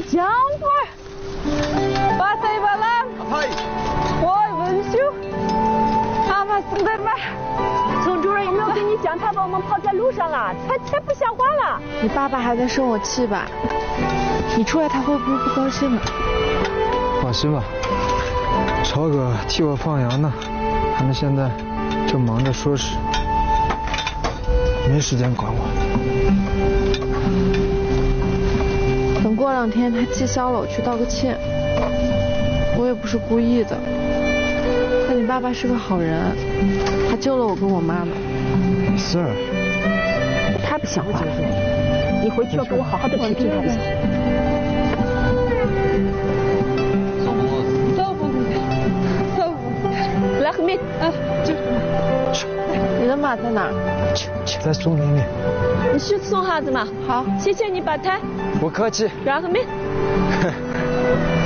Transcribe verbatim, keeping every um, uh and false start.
江波，巴塞巴拉，我文秀，阿玛斯德玛。宋主任有没有跟你讲他把我们抛在路上了？他才不像话了。 你爸爸还在生我气吧？你出来他会不会不高兴呢？ 放心吧，超哥替我放羊呢，他们现在正忙着说事，没时间管我。 等过两天他气消了，我去道个歉。我也不是故意的，但你爸爸是个好人，他救了我跟我妈妈。 是。 他不像话了，你回去要跟我好好的批评他一下。 走步，走步，走步。 来，后面，啊，就。 你的马在哪儿？ 在松林里。 你去送哈子嘛。 好， 谢谢你把摊。 不客气。 然后面。